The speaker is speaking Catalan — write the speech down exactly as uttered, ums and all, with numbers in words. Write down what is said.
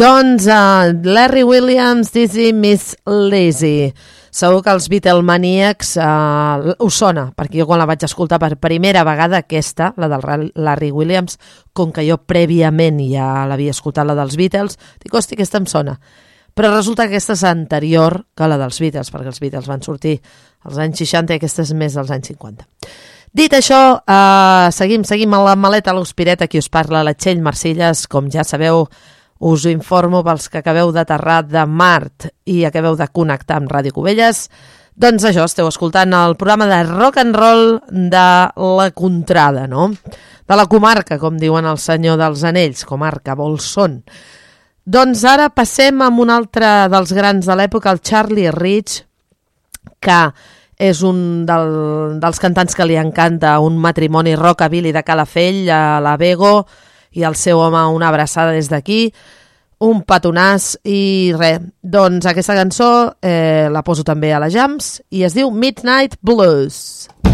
Doncs uh, Larry Williams, Dizzy Miss Lizzy. Segur que els Beatlemaníacs uh, us sona, perquè jo quan la vaig escoltar per primera vegada, aquesta, la del Larry Williams, com que jo prèviament ja l'havia escoltat, la dels Beatles, dic, hosti, aquesta em sona. Però resulta que aquesta és anterior que la dels Beatles, perquè els Beatles van sortir als anys seixanta i aquesta és més dels anys cinquanta. Dit això, uh, seguim, seguim a la maleta a l'Hospiret, aquí us parla la Txell Marcilles, com ja sabeu, us ho informo pels que acabeu d'aterrar de Mart i acabeu de connectar amb Ràdio Cubelles. Doncs això, esteu escoltant el programa de rock and roll de la Contrada, no? De la comarca, com diuen el senyor dels Anells, comarca, Bolson. Doncs ara passem amb un altre dels grans de l'època, el Charlie Rich, que és un del, dels cantants que li encanta un matrimoni rockabilly de Calafell, a la Bego, i el seu home una abraçada des d'aquí, un petonàs i res. Doncs aquesta cançó eh, la poso també a la Jams i es diu Midnight Blues.